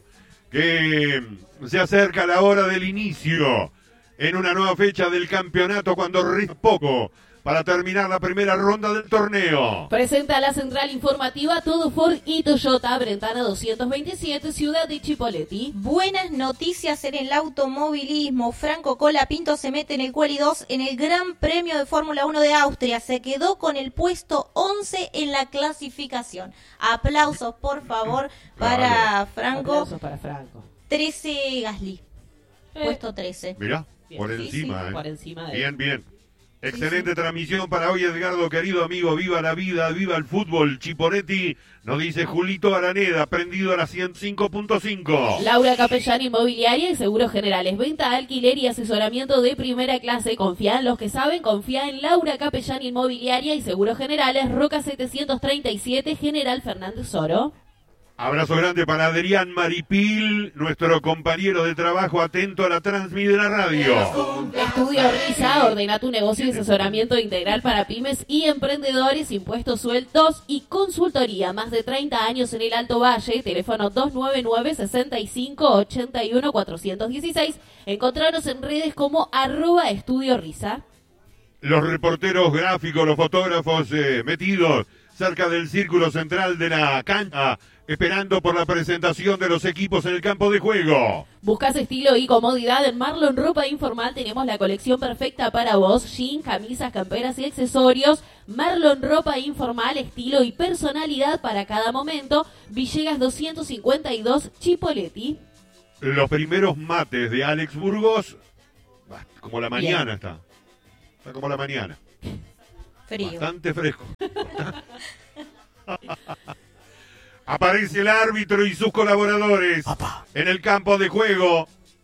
que se acerca la hora del inicio en una nueva fecha del campeonato, cuando resta poco para terminar la primera ronda del torneo. Presenta la central informativa Todo Ford y Toyota, Brentana doscientos veintisiete, ciudad de Chipolletti. Buenas noticias en el automovilismo. Franco Colapinto se mete en el Quali dos en el Gran Premio de Fórmula uno de Austria. Se quedó con el puesto once en la clasificación. Aplausos, por favor, para Vale. Franco. Aplausos para Franco. trece Gasly. Eh. Puesto trece. Mirá, Bien. por Sí, encima. sí, eh. por encima de- Bien, bien. Excelente sí. transmisión para hoy, Edgardo, querido amigo. Viva la vida, viva el fútbol. Chipolletti, nos dice Julito Araneda, prendido a la ciento cinco punto cinco. Laura Capellán, Inmobiliaria y Seguros Generales. Venta, alquiler y asesoramiento de primera clase. Confía en los que saben, confía en Laura Capellán, Inmobiliaria y Seguros Generales. Roca setecientos treinta y siete, General Fernández Oro. Abrazo grande para Adrián Maripil, nuestro compañero de trabajo, atento a la transmisión de la radio. Estudio Risa, ordena tu negocio y asesoramiento integral para pymes y emprendedores, impuestos sueltos y consultoría. Más de treinta años en el Alto Valle. Teléfono dos nueve nueve, seis cinco, ocho uno, cuatro uno seis. Encontraros en redes como arroba Estudio Risa. Los reporteros gráficos, los fotógrafos eh, metidos cerca del círculo central de la cancha, esperando por la presentación de los equipos en el campo de juego. Buscas estilo y comodidad en Marlon Ropa Informal. Tenemos la colección perfecta para vos. Jean, camisas, camperas y accesorios. Marlon Ropa Informal, estilo y personalidad para cada momento. Villegas doscientos cincuenta y dos, Chipolletti. Los primeros mates de Alex Burgos, bah, como la mañana Bien. está. Está como la mañana. Frío. Bastante fresco. Aparece el árbitro y sus colaboradores en el campo de juego.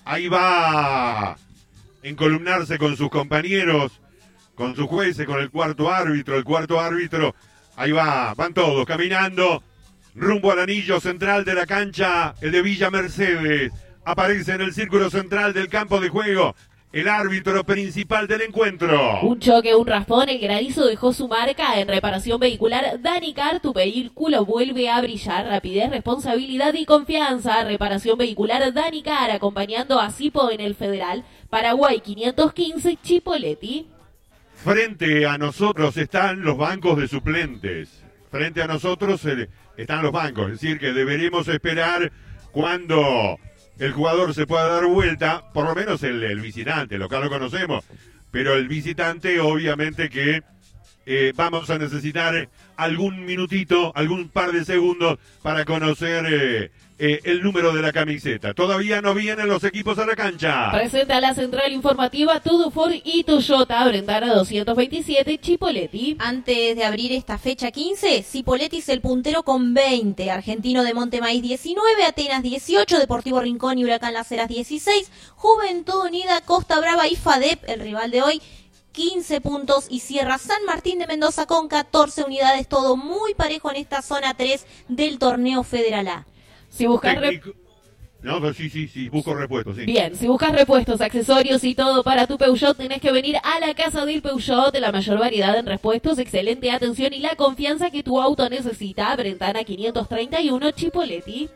Ahí va a encolumnarse con sus compañeros, con sus jueces, con el cuarto árbitro. El cuarto árbitro, ahí va, van todos caminando rumbo al anillo central de la cancha, el de Villa Mercedes. Aparece en el círculo central del campo de juego el árbitro principal del encuentro. Un choque, un raspón, el granizo dejó su marca. En reparación vehicular Danicar, tu vehículo vuelve a brillar. Rapidez, responsabilidad y confianza. Reparación vehicular Danicar, acompañando a Cipo en el Federal. Paraguay quinientos quince, Chipoleti. Frente a nosotros están los bancos de suplentes. Frente a nosotros eh, están los bancos. Es decir, que deberemos esperar cuando el jugador se pueda dar vuelta, por lo menos el, el visitante, lo que lo conocemos, pero el visitante obviamente que eh, vamos a necesitar algún minutito, algún par de segundos para conocer eh, eh, el número de la camiseta. Todavía no vienen los equipos a la cancha. Presenta la central informativa Todo Ford y Toyota, Brentana doscientos veintisiete, Chipoleti. Antes de abrir esta fecha quince, Cipolletti es el puntero con veinte, Argentino de Montemaíz diecinueve, Atenas dieciocho, Deportivo Rincón y Huracán Las Heras dieciséis, Juventud Unida, Costa Brava y FADEP, el rival de hoy, quince puntos, y cierra San Martín de Mendoza con catorce unidades, todo muy parejo en esta zona tres del torneo Federal A. Si buscas re... No, pero sí, sí, sí, busco repuestos, sí. Bien, si buscas repuestos, accesorios y todo para tu Peugeot, tenés que venir a la casa del Peugeot, la mayor variedad en repuestos, excelente atención y la confianza que tu auto necesita. Brentana quinientos treinta y uno, Chipoleti.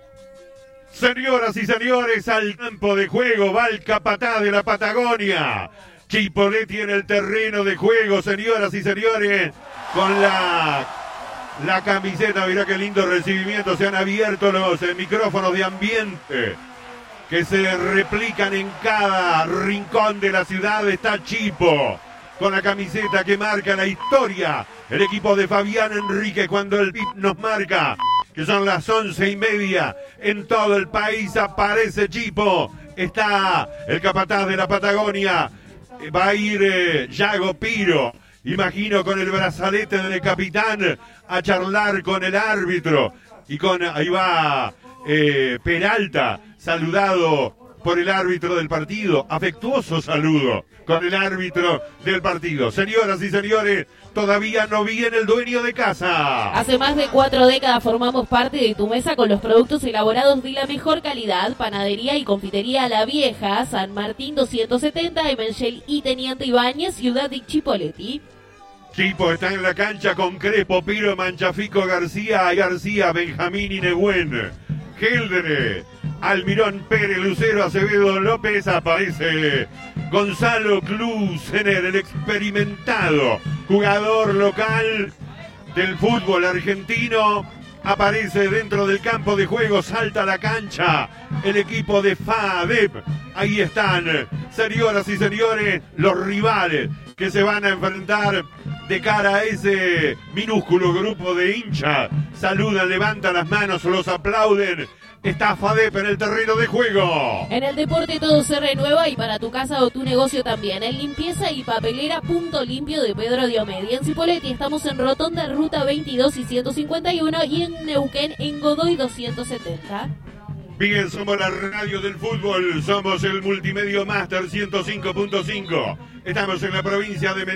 Señoras y señores, al campo de juego va el capataz de la Patagonia. Chipolletti en el terreno de juego, señoras y señores, con la, la camiseta. Mirá qué lindo recibimiento. Se han abierto los eh, micrófonos de ambiente que se replican en cada rincón de la ciudad. Está Chipo con la camiseta que marca la historia. El equipo de Fabián Enrique, cuando el P I P nos marca que son las once y media en todo el país, aparece Chipo. Está el capataz de la Patagonia. Va a ir eh, Yago Piro, imagino, con el brazalete de capitán a charlar con el árbitro. Y con ahí va eh, Peralta, saludado por el árbitro del partido. Afectuoso saludo con el árbitro del partido. Señoras y señores, todavía no viene el dueño de casa. Hace más de cuatro décadas formamos parte de tu mesa con los productos elaborados de la mejor calidad. Panadería y confitería La Vieja, San Martín doscientos setenta, Emengel y Teniente Ibáñez, ciudad de Chipoleti. Chipo está en la cancha con Crespo, Piro, Manchafico, García, García, Benjamín y Negüen. Geldere, Almirón, Pérez, Lucero, Acevedo, López. Aparece Gonzalo Klusener, el experimentado jugador local del fútbol argentino. Aparece dentro del campo de juego, salta a la cancha el equipo de FADEP. Ahí están, señoras y señores, los rivales que se van a enfrentar de cara a ese minúsculo grupo de hinchas. Saludan, levantan las manos, los aplauden. Está FADEP en el terreno de juego. En el deporte todo se renueva y para tu casa o tu negocio también. En limpieza y papelera Punto Limpio de Pedro Diomedes. En Cipolletti estamos en Rotonda, Ruta veintidós y ciento cincuenta y uno, y en Neuquén en Godoy doscientos setenta. Bien, somos la radio del fútbol, somos el Multimedio Master ciento cinco punto cinco. Estamos en la provincia de Mendoza.